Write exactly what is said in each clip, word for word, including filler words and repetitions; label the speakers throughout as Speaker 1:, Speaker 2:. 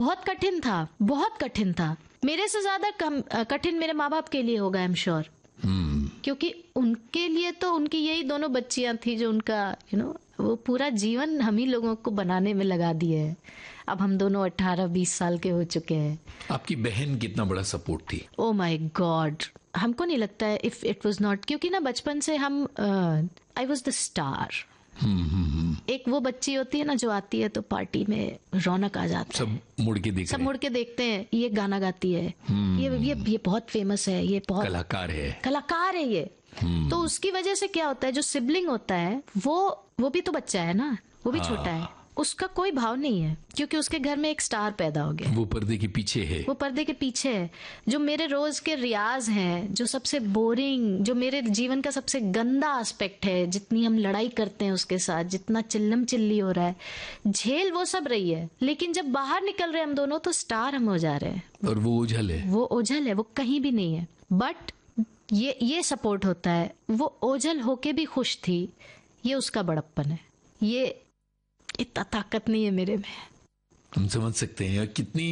Speaker 1: बहुत कठिन था, बहुत कठिन था। मेरे से ज्यादा कम कठिन मेरे माँ बाप के लिए होगा, आई एम श्योर। क्योंकि उनके लिए तो उनकी यही दोनों बच्चियां थी जो उनका यू you नो know, वो पूरा जीवन हम ही लोगों को बनाने में लगा दिए है। अब हम दोनों अठारह बीस साल के हो चुके हैं।
Speaker 2: आपकी बहन कितना बड़ा सपोर्ट थी?
Speaker 1: ओ माय गॉड, हमको नहीं लगता है इफ इट वाज नॉट, क्योंकि ना बचपन से हम आई वाज द स्टार। एक वो बच्ची होती है ना जो आती है तो पार्टी में रौनक आ जाती है,
Speaker 2: सब मुड़ के देख
Speaker 1: सब मुड़ के देखते हैं, ये गाना गाती है, ये ये ये बहुत फेमस है, ये बहुत
Speaker 2: कलाकार है,
Speaker 1: कलाकार है ये। तो उसकी वजह से क्या होता है, जो सिबलिंग होता है वो वो भी तो बच्चा है ना, वो भी हाँ। छोटा है, उसका कोई भाव नहीं है क्योंकि उसके घर में एक स्टार पैदा हो गया।
Speaker 2: वो पर्दे के पीछे है,
Speaker 1: वो पर्दे के पीछे है। जो मेरे रोज के रियाज हैं, जो सबसे बोरिंग, जो मेरे जीवन का सबसे गंदा एस्पेक्ट है, जितनी हम लड़ाई करते हैं उसके साथ, जितना चिल्लम चिल्ली हो रहा है, झेल वो सब रही है। लेकिन जब बाहर निकल रहे हैं हम दोनों तो स्टार हम हो जा रहे हैं।
Speaker 2: और वो ओझल है,
Speaker 1: वो ओझल है, वो कहीं भी नहीं है। बट ये ये सपोर्ट होता है। वो ओझल होके भी खुश थी, ये उसका बड़प्पन है। ये इतना ताकत नहीं है मेरे में।
Speaker 2: हम समझ सकते हैं कितनी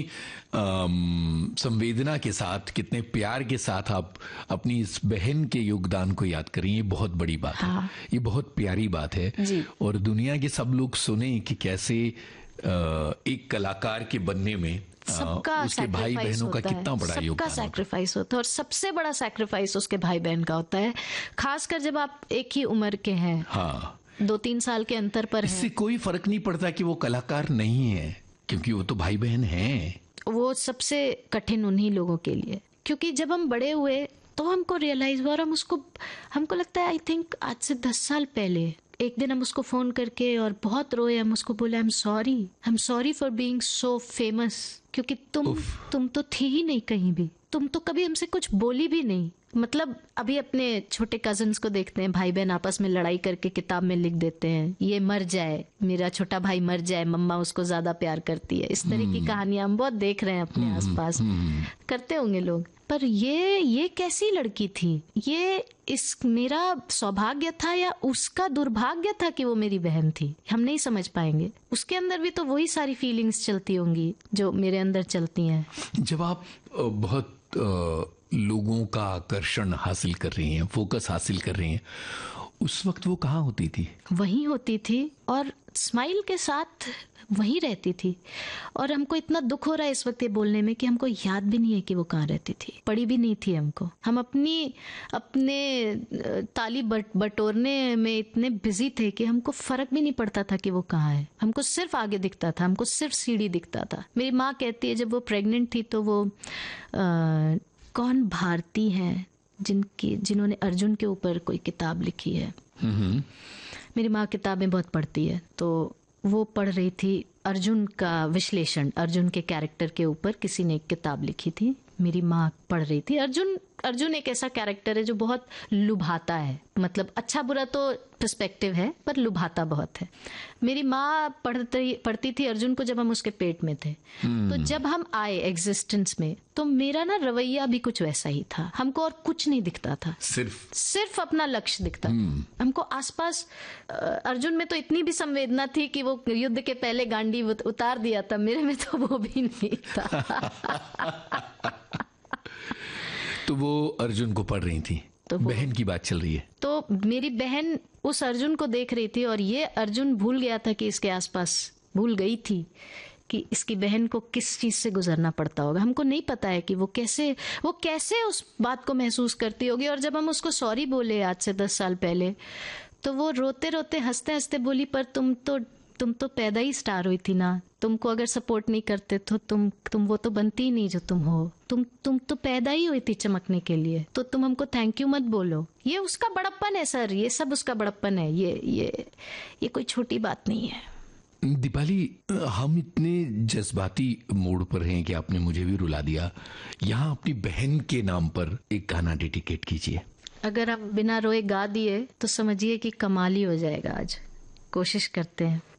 Speaker 2: संवेदना के साथ, कितने प्यार के साथ आप अपनी इस बहन के योगदान को याद करें। ये बहुत बड़ी बात हाँ। है, ये बहुत प्यारी बात है जी। और दुनिया के सब लोग सुने कि कैसे एक कलाकार के बनने में
Speaker 1: सबका
Speaker 2: उसके भाई बहनों का कितना बड़ा योगदान,
Speaker 1: सबका सैक्रिफाइस होता है। और सबसे बड़ा सैक्रिफाइस उसके भाई बहन का होता है, खासकर जब आप एक ही उम्र के हैं।
Speaker 2: हाँ,
Speaker 1: दो तीन साल के अंतर पर है।
Speaker 2: इससे कोई फर्क नहीं पड़ता कि वो कलाकार नहीं है, क्योंकि वो तो भाई बहन हैं।
Speaker 1: वो सबसे कठिन उन्हीं लोगों के लिए, क्योंकि जब हम बड़े हुए तो हमको रियलाइज हुआ और हम उसको, हमको लगता है आई थिंक आज से दस साल पहले एक दिन हम उसको फोन करके और बहुत रोए। हम उसको बोले I am sorry, I am sorry for being so famous, क्योंकि तुम तुम तो थी ही नहीं कहीं भी, तुम तो कभी हमसे कुछ बोली भी नहीं। मतलब अभी अपने छोटे कजन्स को देखते हैं, भाई बहन आपस में लड़ाई करके किताब में लिख देते हैं, ये मर जाए, मेरा छोटा भाई मर जाए, मम्मा उसको ज्यादा प्यार करती है। इस तरह की कहानियां हम बहुत देख रहे हैं अपने आसपास, करते होंगे लोग। पर ये ये कैसी लड़की थी? ये इस मेरा सौभाग्य था या उसका दुर्भाग्य था कि वो मेरी बहन थी? हम नहीं समझ पाएंगे। उसके अंदर भी तो वही सारी फीलिंग्स चलती होंगी जो मेरे अंदर चलती हैं।
Speaker 2: जब आप बहुत लोगों का आकर्षण हासिल कर रही हैं, फोकस हासिल कर रही हैं, उस वक्त वो कहाँ होती थी?
Speaker 1: वहीं होती थी और स्माइल के साथ वहीं रहती थी। और हमको इतना दुख हो रहा है इस वक्त ये बोलने में कि हमको याद भी नहीं है कि वो कहाँ रहती थी, पड़ी भी नहीं थी हमको। हम अपनी अपने ताली बटोरने में इतने बिजी थे कि हमको फर्क भी नहीं पड़ता था कि वो कहाँ है। हमको सिर्फ आगे दिखता था, हमको सिर्फ सीढ़ी दिखता था। मेरी माँ कहती है जब वो प्रेग्नेंट थी तो वो आ, कौन भारती हैं जिनकी जिन्होंने अर्जुन के ऊपर कोई किताब लिखी है। मेरी माँ किताबें बहुत पढ़ती है, तो वो पढ़ रही थी अर्जुन का विश्लेषण, अर्जुन के कैरेक्टर के ऊपर किसी ने एक किताब लिखी थी। मेरी माँ पढ़ रही थी। अर्जुन अर्जुन एक ऐसा कैरेक्टर है जो बहुत लुभाता है, मतलब अच्छा बुरा तो पर्सपेक्टिव है पर लुभाता बहुत है। मेरी माँ पढ़ती पढ़ती थी अर्जुन को जब हम उसके पेट में थे। तो जब हम आए एग्जिस्टेंस में तो मेरा ना रवैया भी कुछ वैसा ही था। हमको और कुछ नहीं दिखता था,
Speaker 2: सिर्फ
Speaker 1: सिर्फ अपना लक्ष्य दिखता था। हमको आसपास अर्जुन में तो इतनी भी संवेदना थी कि वो युद्ध के पहले गांडी उतार दिया था, मेरे में तो वो भी नहीं था।
Speaker 2: तो वो अर्जुन को पढ़ रही थी, तो बहन की बात चल रही है।
Speaker 1: तो मेरी बहन उस अर्जुन को देख रही थी और ये अर्जुन भूल गया था कि इसके आसपास, भूल गई थी कि इसकी बहन को किस चीज से गुजरना पड़ता होगा। हमको नहीं पता है कि वो कैसे वो कैसे उस बात को महसूस करती होगी। और जब हम उसको सॉरी बोले आज से दस साल पहले तो वो रोते रोते हंसते हंसते बोली पर तुम तो तुम तो पैदा ही स्टार हुई थी ना, तुमको अगर सपोर्ट नहीं करते तो तुम तुम वो तो बनती ही नहीं जो तुम हो। तुम तुम तो पैदा ही हुई थी चमकने के लिए, तो तुम हमको थैंक यू मत बोलो। ये उसका बड़प्पन है सर, ये सब उसका बड़प्पन है। ये ये ये कोई छोटी बात नहीं है।
Speaker 2: दीपाली, हम इतने जज्बाती मोड पर हैं कि आपने मुझे भी रुला दिया। यहाँ अपनी बहन के नाम पर एक गाना डेडिकेट कीजिए।
Speaker 1: अगर आप बिना रोए गा दिए तो समझिए कि कमाल ही हो जाएगा। आज कोशिश करते हैं।